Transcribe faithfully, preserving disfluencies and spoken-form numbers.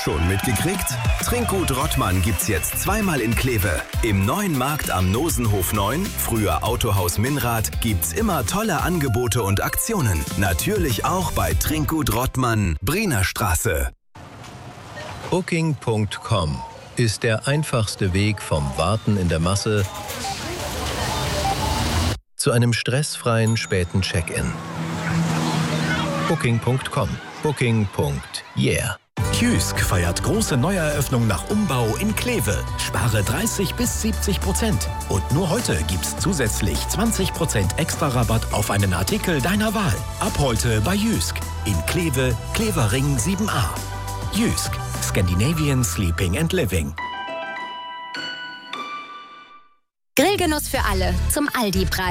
Schon mitgekriegt? Trinkgut Rottmann gibt's jetzt zweimal in Kleve. Im neuen Markt am Nosenhof neun, früher Autohaus Minrath, gibt's immer tolle Angebote und Aktionen. Natürlich auch bei Trinkgut Rottmann, Briener Straße. Booking Punkt com ist der einfachste Weg vom Warten in der Masse zu einem stressfreien späten Check-in. Booking Punkt com. Booking. Yeah. Jysk feiert große Neueröffnung nach Umbau in Kleve. Spare dreißig bis siebzig Prozent. Und nur heute gibt's zusätzlich zwanzig Prozent extra Rabatt auf einen Artikel deiner Wahl. Ab heute bei Jysk. In Kleve, Klevering sieben a. Jysk. Scandinavian Sleeping and Living. Grillgenuss für alle zum Aldi-Preis.